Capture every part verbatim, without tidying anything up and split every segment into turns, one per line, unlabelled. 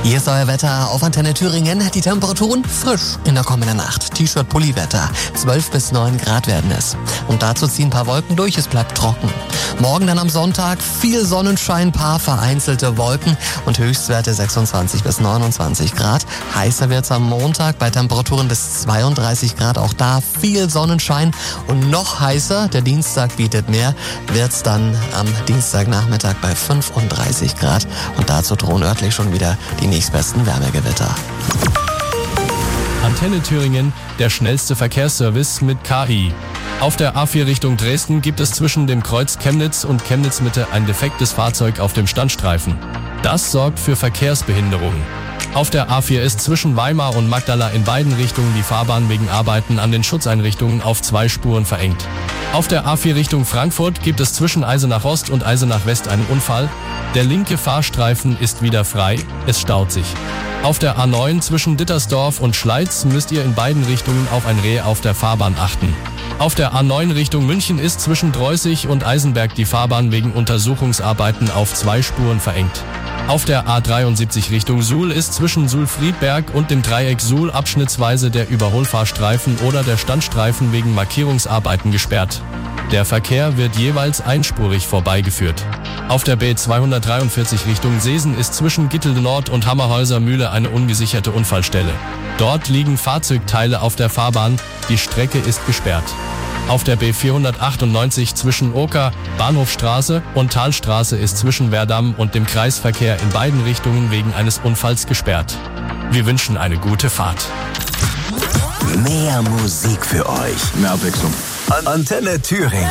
Hier ist euer Wetter auf Antenne Thüringen. Die Temperaturen frisch in der kommenden Nacht. T-Shirt-Pulli-Wetter. zwölf bis neun Grad werden es. Und dazu ziehen ein paar Wolken durch, es bleibt trocken. Morgen dann am Sonntag viel Sonnenschein, paar vereinzelte Wolken und Höchstwerte sechsundzwanzig bis neunundzwanzig Grad. Heißer wird's am Montag bei Temperaturen bis zweiunddreißig Grad. Auch da viel Sonnenschein und noch heißer, der Dienstag bietet mehr, wird's dann am Dienstagnachmittag bei fünfunddreißig Grad. Und dazu drohen örtlich schon wieder die nächstbesten Wärmegewitter.
Antenne Thüringen, der schnellste Verkehrsservice mit K I. Auf der A vier Richtung Dresden gibt es zwischen dem Kreuz Chemnitz und Chemnitz-Mitte ein defektes Fahrzeug auf dem Standstreifen. Das sorgt für Verkehrsbehinderungen. Auf der A vier ist zwischen Weimar und Magdala in beiden Richtungen die Fahrbahn wegen Arbeiten an den Schutzeinrichtungen auf zwei Spuren verengt. Auf der A vier Richtung Frankfurt gibt es zwischen Eisenach Ost und Eisenach West einen Unfall. Der linke Fahrstreifen ist wieder frei, es staut sich. Auf der A neun zwischen Dittersdorf und Schleiz müsst ihr in beiden Richtungen auf ein Reh auf der Fahrbahn achten. Auf der A neun Richtung München ist zwischen Dreußig und Eisenberg die Fahrbahn wegen Untersuchungsarbeiten auf zwei Spuren verengt. Auf der A dreiundsiebzig Richtung Suhl ist zwischen Suhl-Friedberg und dem Dreieck Suhl abschnittsweise der Überholfahrstreifen oder der Standstreifen wegen Markierungsarbeiten gesperrt. Der Verkehr wird jeweils einspurig vorbeigeführt. Auf der B zweihundertdreiundvierzig Richtung Seesen ist zwischen Gittel Nord und Hammerhäuser Mühle eine ungesicherte Unfallstelle. Dort liegen Fahrzeugteile auf der Fahrbahn, die Strecke ist gesperrt. Auf der B vierhundertachtundneunzig zwischen Oker, Bahnhofstraße und Talstraße ist zwischen Werdamm und dem Kreisverkehr in beiden Richtungen wegen eines Unfalls gesperrt. Wir wünschen eine gute Fahrt.
Mehr Musik für euch.
Mehr Abwechslung.
An Antenne Thüringen.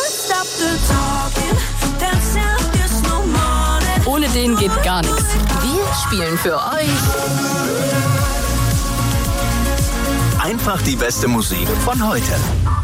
Ohne den geht gar nichts. Wir spielen für euch
Einfach die beste Musik von heute.